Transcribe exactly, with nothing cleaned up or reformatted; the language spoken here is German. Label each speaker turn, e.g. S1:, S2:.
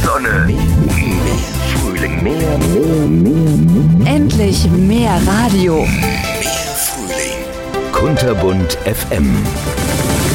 S1: Sonne, mehr Frühling, mehr, mehr, mehr, mehr.
S2: Endlich mehr Radio.
S1: Mehr Frühling. Kunterbunt F M.